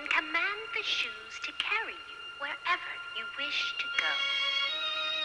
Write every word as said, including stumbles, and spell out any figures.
and command the shoes to carry you wherever you wish to